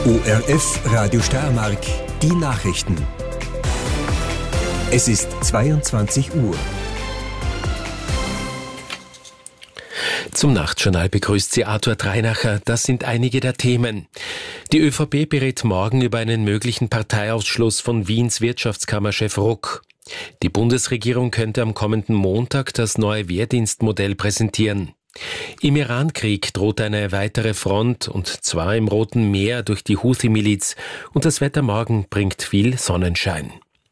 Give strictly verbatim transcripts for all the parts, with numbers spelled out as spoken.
O R F Radio Steiermark, die Nachrichten. Es ist zweiundzwanzig Uhr. Zum Nachtjournal begrüßt sie Arthur Dreinacher. Das sind einige der Themen. Die ÖVP berät morgen über einen möglichen Parteiausschluss von Wiens Wirtschaftskammerchef Ruck. Die Bundesregierung könnte am kommenden Montag das neue Wehrdienstmodell präsentieren. Im Irankrieg droht eine weitere Front, und zwar im Roten Meer durch die Houthi-Miliz, und das Wetter morgen bringt viel Sonnenschein.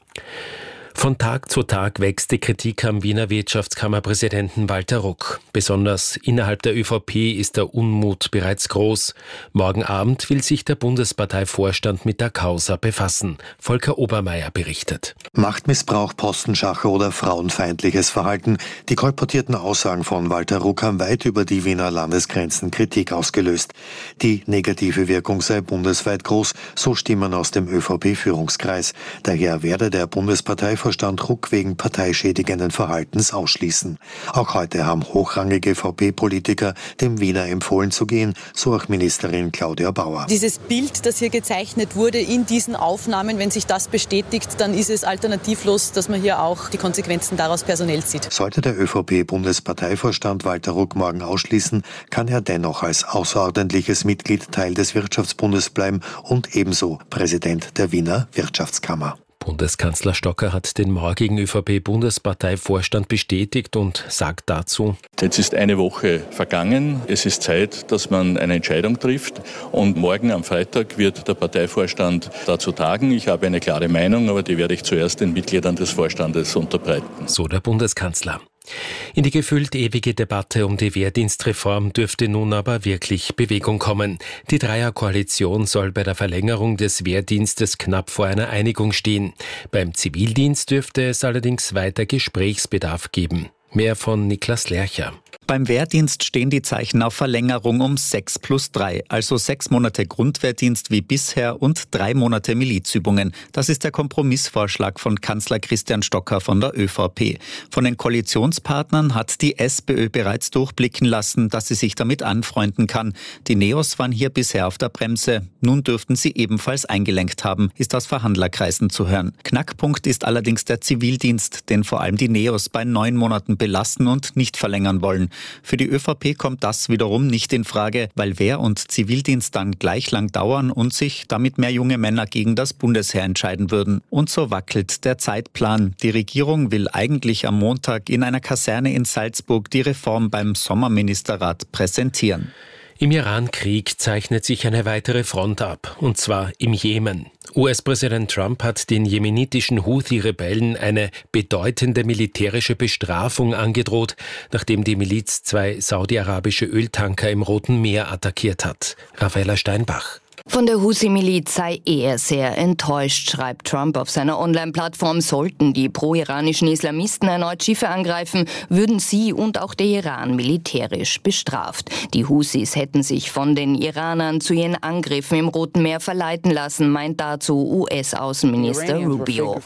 Von Tag zu Tag wächst die Kritik am Wiener Wirtschaftskammerpräsidenten Walter Ruck. Besonders innerhalb der ÖVP ist der Unmut bereits groß. Morgen Abend will sich der Bundesparteivorstand mit der Causa befassen. Volker Obermeier berichtet. Machtmissbrauch, Postenschacher oder frauenfeindliches Verhalten. Die kolportierten Aussagen von Walter Ruck haben weit über die Wiener Landesgrenzen Kritik ausgelöst. Die negative Wirkung sei bundesweit groß, so Stimmen aus dem ÖVP-Führungskreis. Daher werde der Bundesparteivorstand Vorstand Ruck wegen parteischädigenden Verhaltens ausschließen. Auch heute haben hochrangige V P-Politiker dem Wiener empfohlen zu gehen, so auch Ministerin Claudia Bauer. Dieses Bild, das hier gezeichnet wurde in diesen Aufnahmen, wenn sich das bestätigt, dann ist es alternativlos, dass man hier auch die Konsequenzen daraus personell zieht. Sollte der ÖVP-Bundesparteivorstand Walter Ruck morgen ausschließen, kann er dennoch als außerordentliches Mitglied Teil des Wirtschaftsbundes bleiben und ebenso Präsident der Wiener Wirtschaftskammer. Bundeskanzler Stocker hat den morgigen ÖVP-Bundesparteivorstand bestätigt und sagt dazu: Jetzt ist eine Woche vergangen. Es ist Zeit, dass man eine Entscheidung trifft. Und morgen am Freitag wird der Parteivorstand dazu tagen. Ich habe eine klare Meinung, aber die werde ich zuerst den Mitgliedern des Vorstandes unterbreiten. So der Bundeskanzler. In die gefühlt ewige Debatte um die Wehrdienstreform dürfte nun aber wirklich Bewegung kommen. Die Dreierkoalition soll bei der Verlängerung des Wehrdienstes knapp vor einer Einigung stehen. Beim Zivildienst dürfte es allerdings weiter Gesprächsbedarf geben. Mehr von Niklas Lercher. Beim Wehrdienst stehen die Zeichen auf Verlängerung um sechs plus drei, also sechs Monate Grundwehrdienst wie bisher und drei Monate Milizübungen. Das ist der Kompromissvorschlag von Kanzler Christian Stocker von der ÖVP. Von den Koalitionspartnern hat die SPÖ bereits durchblicken lassen, dass sie sich damit anfreunden kann. Die Neos waren hier bisher auf der Bremse. Nun dürften sie ebenfalls eingelenkt haben, ist aus Verhandlerkreisen zu hören. Knackpunkt ist allerdings der Zivildienst, den vor allem die Neos bei neun Monaten belassen und nicht verlängern wollen. Für die ÖVP kommt das wiederum nicht in Frage, weil Wehr- und Zivildienst dann gleich lang dauern und sich damit mehr junge Männer gegen das Bundesheer entscheiden würden. Und so wackelt der Zeitplan. Die Regierung will eigentlich am Montag in einer Kaserne in Salzburg die Reform beim Sommerministerrat präsentieren. Im Irankrieg zeichnet sich eine weitere Front ab, und zwar im Jemen. U S-Präsident Trump hat den jemenitischen Houthi-Rebellen eine bedeutende militärische Bestrafung angedroht, nachdem die Miliz zwei saudi-arabische Öltanker im Roten Meer attackiert hat. Raffaella Steinbach. Von der Houthi-Miliz sei er sehr enttäuscht, schreibt Trump auf seiner Online-Plattform. Sollten die pro-iranischen Islamisten erneut Schiffe angreifen, würden sie und auch der Iran militärisch bestraft. Die Houthis hätten sich von den Iranern zu ihren Angriffen im Roten Meer verleiten lassen, meint dazu U S-Außenminister Rubio.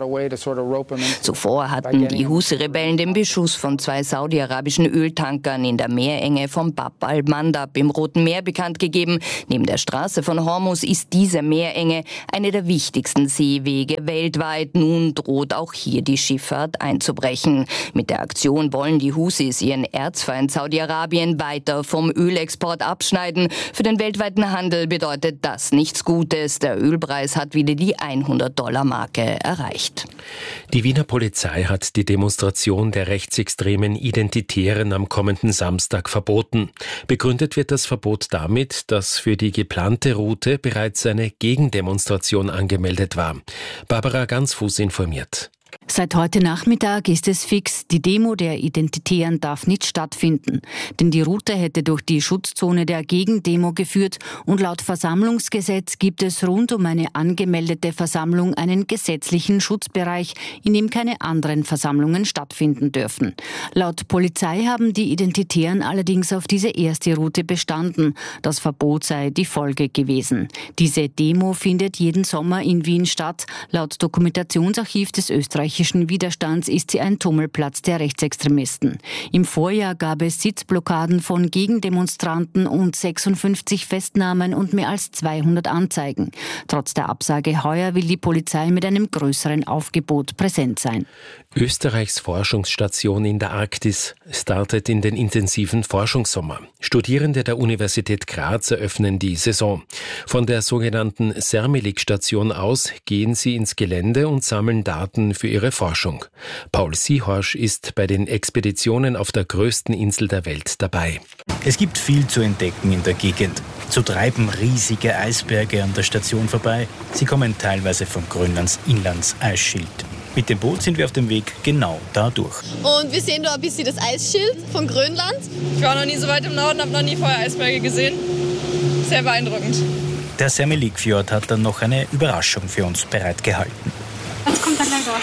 Zuvor hatten die Houthi-Rebellen den Beschuss von zwei saudi-arabischen Öltankern in der Meerenge von Bab al-Mandab im Roten Meer bekannt gegeben. Neben der Straße von Hormuz ist diese Meerenge eine der wichtigsten Seewege weltweit. Nun droht auch hier die Schifffahrt einzubrechen. Mit der Aktion wollen die Houthis ihren Erzfeind Saudi-Arabien weiter vom Ölexport abschneiden. Für den weltweiten Handel bedeutet das nichts Gutes. Der Ölpreis hat wieder die hundert-Dollar-Marke erreicht. Die Wiener Polizei hat die Demonstration der rechtsextremen Identitären am kommenden Samstag verboten. Begründet wird das Verbot damit, dass für die geplante Route bereits eine Gegendemonstration angemeldet war. Barbara Gansfuß informiert. Seit heute Nachmittag ist es fix, die Demo der Identitären darf nicht stattfinden. Denn die Route hätte durch die Schutzzone der Gegendemo geführt und laut Versammlungsgesetz gibt es rund um eine angemeldete Versammlung einen gesetzlichen Schutzbereich, in dem keine anderen Versammlungen stattfinden dürfen. Laut Polizei haben die Identitären allerdings auf diese erste Route bestanden. Das Verbot sei die Folge gewesen. Diese Demo findet jeden Sommer in Wien statt. Laut Dokumentationsarchiv des Österreichischen österreichischen Widerstands ist sie ein Tummelplatz der Rechtsextremisten. Im Vorjahr gab es Sitzblockaden von Gegendemonstranten und sechsundfünfzig Festnahmen und mehr als zweihundert Anzeigen. Trotz der Absage heuer will die Polizei mit einem größeren Aufgebot präsent sein. Österreichs Forschungsstation in der Arktis startet in den intensiven Forschungssommer. Studierende der Universität Graz eröffnen die Saison. Von der sogenannten Sermelik-Station aus gehen sie ins Gelände und sammeln Daten für ihre Forschung. Paul Seehorsch ist bei den Expeditionen auf der größten Insel der Welt dabei. Es gibt viel zu entdecken in der Gegend. So treiben riesige Eisberge an der Station vorbei. Sie kommen teilweise von Grönlands Inlandseisschild. Mit dem Boot sind wir auf dem Weg genau da durch. Und wir sehen da ein bisschen das Eisschild von Grönland. Ich war noch nie so weit im Norden, habe noch nie vorher Eisberge gesehen. Sehr beeindruckend. Der Sermelik-Fjord hat dann noch eine Überraschung für uns bereitgehalten. Jetzt kommt er gleich raus.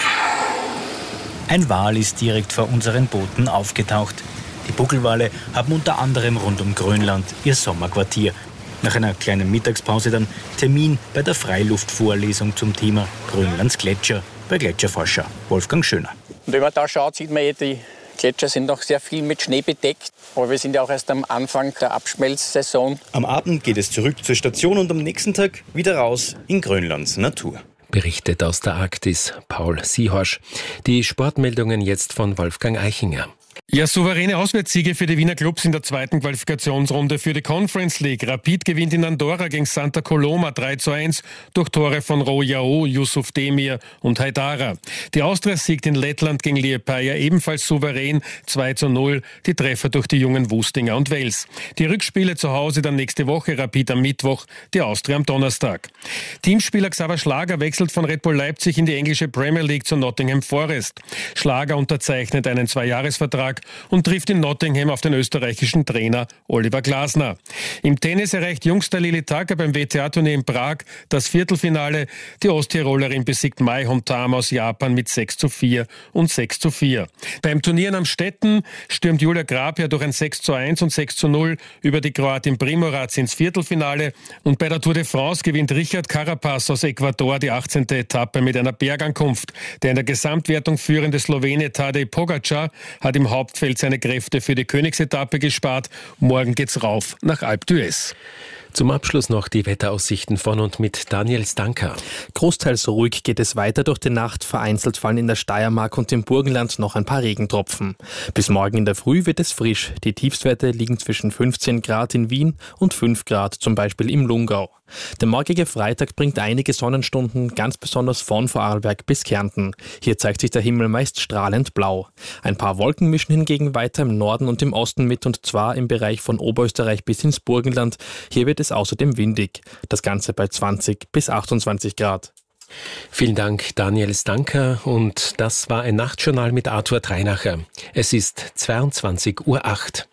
Ein Wal ist direkt vor unseren Booten aufgetaucht. Die Buckelwale haben unter anderem rund um Grönland ihr Sommerquartier. Nach einer kleinen Mittagspause dann Termin bei der Freiluftvorlesung zum Thema Grönlands Gletscher bei Gletscherforscher Wolfgang Schöner. Und wenn man da schaut, sieht man, die Gletscher sind noch sehr viel mit Schnee bedeckt. Aber wir sind ja auch erst am Anfang der Abschmelzsaison. Am Abend geht es zurück zur Station und am nächsten Tag wieder raus in Grönlands Natur. Berichtet aus der Arktis Paul Seehorsch. Die Sportmeldungen jetzt von Wolfgang Eichinger. Ja, souveräne Auswärtssiege für die Wiener Clubs in der zweiten Qualifikationsrunde für die Conference League. Rapid gewinnt in Andorra gegen Santa Coloma drei zu eins durch Tore von Rojao, Yusuf Demir und Haidara. Die Austria siegt in Lettland gegen Liepaja ebenfalls souverän zwei zu null, die Treffer durch die jungen Wustinger und Wels. Die Rückspiele zu Hause dann nächste Woche, Rapid am Mittwoch, die Austria am Donnerstag. Teamspieler Xaver Schlager wechselt von Red Bull Leipzig in die englische Premier League zu Nottingham Forest. Schlager unterzeichnet einen Zweijahresvertrag und trifft in Nottingham auf den österreichischen Trainer Oliver Glasner. Im Tennis erreicht Jungster Lili Tacke beim W T A-Turnier in Prag das Viertelfinale. Die Osttirolerin besiegt Mai Hontama aus Japan mit sechs zu vier und sechs zu vier. Beim Turnier in Amstetten stürmt Julia Grabher durch ein sechs zu eins und sechs zu null über die Kroatin Primorac ins Viertelfinale. Und bei der Tour de France gewinnt Richard Carapaz aus Ecuador die achtzehnte Etappe mit einer Bergankunft. Der in der Gesamtwertung führende Slowene Tadej Pogacar hat im Hauptfeld seine Kräfte für die Königsetappe gespart. Morgen geht's rauf nach Alpe d'Huez. Zum Abschluss noch die Wetteraussichten von und mit Daniel Stanker. Großteils ruhig geht es weiter durch die Nacht. Vereinzelt fallen in der Steiermark und im Burgenland noch ein paar Regentropfen. Bis morgen in der Früh wird es frisch. Die Tiefstwerte liegen zwischen fünfzehn Grad in Wien und fünf Grad zum Beispiel im Lungau. Der morgige Freitag bringt einige Sonnenstunden, ganz besonders von Vorarlberg bis Kärnten. Hier zeigt sich der Himmel meist strahlend blau. Ein paar Wolken mischen hingegen weiter im Norden und im Osten mit, und zwar im Bereich von Oberösterreich bis ins Burgenland. Hier wird es außerdem windig. Das Ganze bei zwanzig bis achtundzwanzig Grad. Vielen Dank, Daniel Stanker. Und das war ein Nachtjournal mit Arthur Treinacher. Es ist zweiundzwanzig Uhr acht.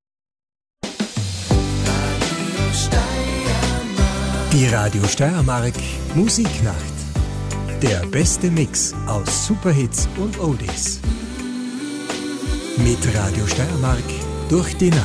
Die Radio Steiermark Musiknacht. Der beste Mix aus Superhits und Oldies. Mit Radio Steiermark durch die Nacht.